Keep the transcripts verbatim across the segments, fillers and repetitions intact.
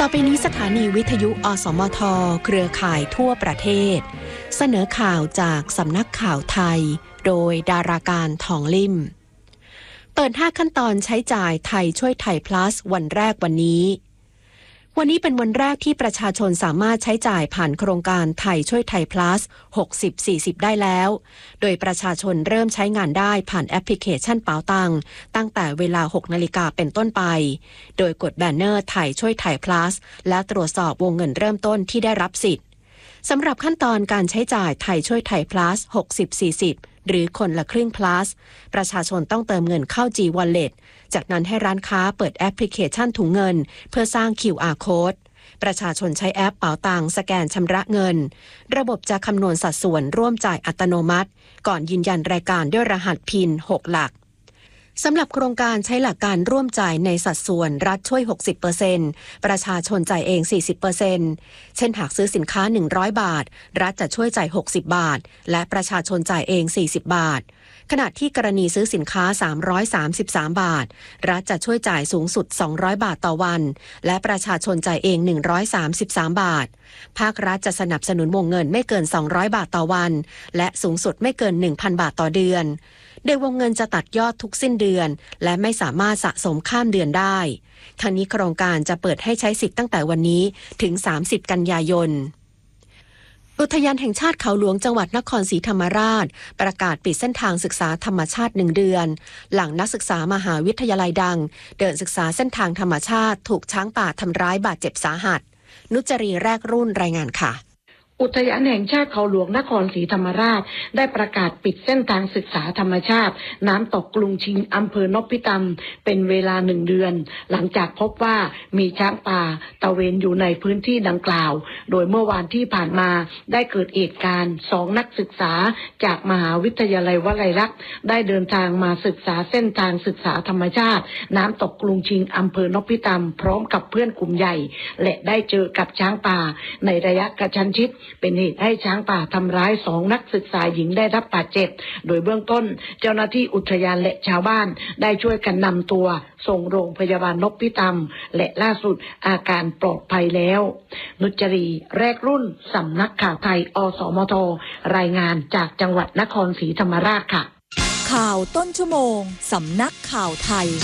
ต่อไปนี้สถานีวิทยุอสมทเครือข่ายทั่วประเทศเสนอข่าวจากสำนักข่าวไทยโดยดาราการทองลิ่มเปิดห้าขั้นตอนใช้จ่ายไทยช่วยไทย plus วันแรกวันนี้วันนี้เป็นวันแรกที่ประชาชนสามารถใช้จ่ายผ่านโครงการไทยช่วยไทย plus หกสิบ สี่สิบ ได้แล้วโดยประชาชนเริ่มใช้งานได้ผ่านแอปพลิเคชันเป๋าตังตั้งแต่เวลา หกนาฬิกาเป็นต้นไปโดยกดแบนเนอร์ไทยช่วยไทย plus และตรวจสอบวงเงินเริ่มต้นที่ได้รับสิทธิ์สำหรับขั้นตอนการใช้จ่ายไทยช่วยไทย plus หกสิบ สี่สิบ หรือคนละครึ่ง plus ประชาชนต้องเติมเงินเข้า G Wallet จากนั้นให้ร้านค้าเปิดแอปพลิเคชันถุงเงินเพื่อสร้าง คิว อาร์ Code ประชาชนใช้แอปเป๋าตังสแกนชำระเงินระบบจะคำนวณสัดส่วนร่วมจ่ายอัตโนมัติก่อนยืนยันรายการด้วยรหัสพินหกหลักสำหรับโครงการใช้หลักการร่วมจ่ายในสัดส่วนรัฐช่วย หกสิบเปอร์เซ็นต์ ประชาชนจ่ายเอง สี่สิบเปอร์เซ็นต์ เช่นหากซื้อสินค้าหนึ่งร้อยบาทรัฐจะช่วยจ่ายหกสิบบาทและประชาชนจ่ายเองสี่สิบบาทขณะที่กรณีซื้อสินค้าสามร้อยสามสิบสามบาทรัฐจะช่วยจ่ายสูงสุดสองร้อยบาทต่อวันและประชาชนจ่ายเองหนึ่งร้อยสามสิบสามบาทภาครัฐจะสนับสนุนวงเงินไม่เกินสองร้อยบาทต่อวันและสูงสุดไม่เกิน หนึ่งพันบาทต่อเดือนโดยวงเงินจะตัดยอดทุกสิ้นเดือนและไม่สามารถสะสมข้ามเดือนได้ทั้งนี้โครงการจะเปิดให้ใช้สิทธิ์ตั้งแต่วันนี้ถึงสามสิบกันยายนอุทยานแห่งชาติเขาหลวงจังหวัดนครศรีธรรมราชประกาศปิดเส้นทางศึกษาธรรมชาติหนึ่งเดือนหลังนักศึกษามหาวิทยาลัยดังเดินศึกษาเส้นทางธรรมชาติถูกช้างป่าทำร้ายบาดเจ็บสาหัสนุจรีแรกรุ่นรายงานค่ะอุทยานแห่งชาติเขาหลวงนครศรีธรรมราชได้ประกาศปิดเส้นทางศึกษาธรรมชาติน้ำตกกรุงชิงอำเภอนพิตำเป็นเวลาหนึ่งเดือนหลังจากพบว่ามีช้างป่าตระเวนอยู่ในพื้นที่ดังกล่าวโดยเมื่อวานที่ผ่านมาได้เกิดเหตุการณ์สองนักศึกษาจากมหาวิทยาลัยวลัยลักษณ์ได้เดินทางมาศึกษาเส้นทางศึกษาธรรมชาติน้ำตกกรุงชิงอำเภอนพิตำพร้อมกับเพื่อนกลุ่มใหญ่และได้เจอกับช้างป่าในระยะกระชั้นชิดเป็นเหตุให้ช้างป่าทำร้ายสองนักศึกษาหญิงได้รับบาดเจ็บโดยเบื้องต้นเจ้าหน้าที่อุทยานและชาวบ้านได้ช่วยกันนำตัวส่งโรงพยาบาลนพิตำและล่าสุดอาการปลอดภัยแล้วนุจรีแรกรุ่นสำนักข่าวไทยอสมทรายงานจากจังหวัดนครศรีธรรมราชค่ะข่าวต้นชั่วโมงสำนักข่าวไทย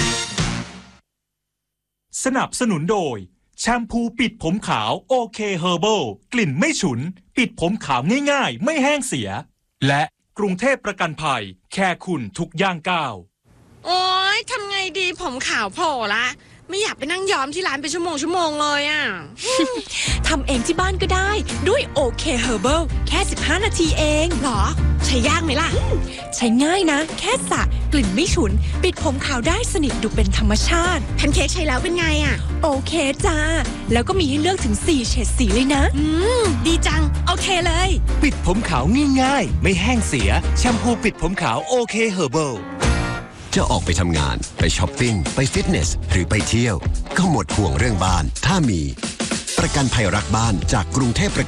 สนับสนุนโดยแชมพูปิดผมขาวโอเคเฮอร์เบิลกลิ่นไม่ฉุนปิดผมขาวง่ายๆไม่แห้งเสียและกรุงเทพประกันภัยแค่คุณทุกย่างก้าวโอ๊ยทำไงดีผมขาวโผล่ละไม่อยากไปนั่งย้อมที่ร้านเป็นชั่วโมงชั่วโมงเลยอ่ะทำเองที่บ้านก็ได้ด้วยโอเคเฮอร์เบิลแค่สิบห้านาทีเองหรอใช้ยากไหมล่ะใช้ง่ายนะแค่สระกลิ่นไม่ฉุนปิดผมขาวได้สนิทดูเป็นธรรมชาติแพนเค้กใช้แล้วเป็นไงอ่ะโอเคจ้าแล้วก็มีให้เลือกถึงสี่เฉดสีเลยนะอืมดีจังโอเคเลยปิดผมขาวง่ายๆไม่แห้งเสียแชมพูปิดผมขาวโอเคเฮอร์เบิลจะออกไปทำงานไปช้อปปิ้งไปฟิตเนสหรือไปเที่ยวก็หมดห่วงเรื่องบ้านถ้ามีประกันภัยรักบ้านจากกรุงเทพประกัน